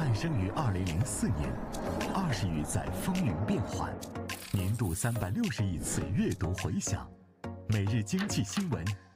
诞生于2004年，20余载风云变幻，年度360亿次阅读回响，每日经济新闻